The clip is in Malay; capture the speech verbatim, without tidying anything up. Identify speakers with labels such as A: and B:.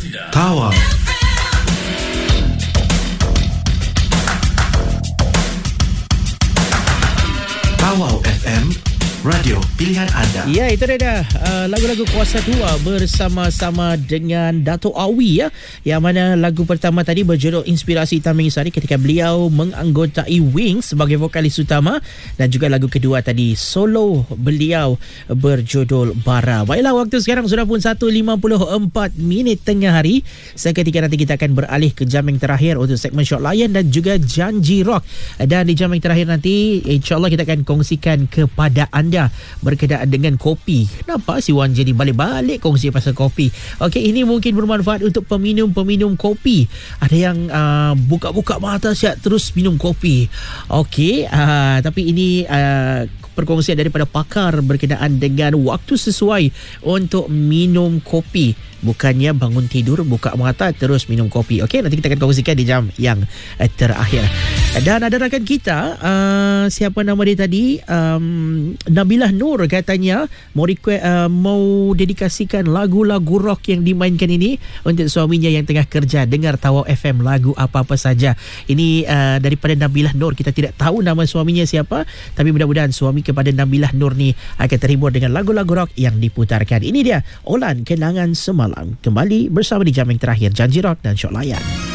A: Tawau. Tawau F M, radio pilihan anda.
B: Ya, itu dia dah uh, lagu-lagu Kuasa Dua bersama-sama dengan Dato' Awi ya. Yang mana lagu pertama tadi berjudul Inspirasi Taming Sari ketika beliau menganggotai Wings sebagai vokalis utama, dan juga lagu kedua tadi solo beliau berjudul Bara. Baiklah, waktu sekarang sudah pun satu lima puluh empat minit tengah hari. Seketika nanti kita akan beralih ke jam yang terakhir untuk segmen Short Layan dan juga Janji Rock. Dan di jam yang terakhir nanti insyaAllah kita akan kongsikan kepada anda berkenaan dengan kopi. Kenapa si Wan jadi balik-balik kongsi pasal kopi? Okey, ini mungkin bermanfaat untuk peminum-peminum kopi. Ada yang uh, buka-buka mata siap terus minum kopi. Okey, uh, tapi ini uh, perkongsian daripada pakar berkenaan dengan waktu sesuai untuk minum kopi. Bukannya bangun tidur, buka mata, terus minum kopi. Okey, nanti kita akan kongsikan di jam yang uh, terakhir. Dan ada rakan kita, uh, siapa nama dia tadi? Um, Nabilah Nur katanya mau request, uh, mau dedikasikan lagu-lagu rock yang dimainkan ini untuk suaminya yang tengah kerja dengar Tawau F M, lagu apa-apa saja. Ini uh, daripada Nabilah Nur. Kita tidak tahu nama suaminya siapa, tapi mudah-mudahan suami kepada Nabilah Nur ni akan terhibur dengan lagu-lagu rock yang diputarkan. Ini dia Olan Kenangan Semalam. Kembali bersama di jam yang terakhir Janji Rock dan Short Layan.